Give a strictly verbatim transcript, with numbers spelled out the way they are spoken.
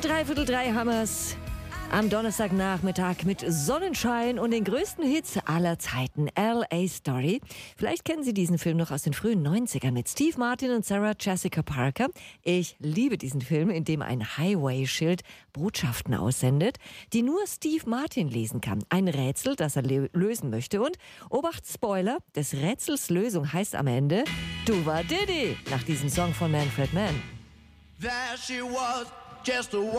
Dreiviertel drei Hammers. Am Donnerstagnachmittag mit Sonnenschein und den größten Hits aller Zeiten, L A Story. Vielleicht kennen Sie diesen Film noch aus den frühen neunzigern mit Steve Martin und Sarah Jessica Parker. Ich liebe diesen Film, in dem ein Highway-Schild Botschaften aussendet, die nur Steve Martin lesen kann. Ein Rätsel, das er lösen möchte. Und, Obacht, Spoiler, des Rätsels Lösung heißt am Ende Duva Diddy, nach diesem Song von Manfred Mann. There she was, just a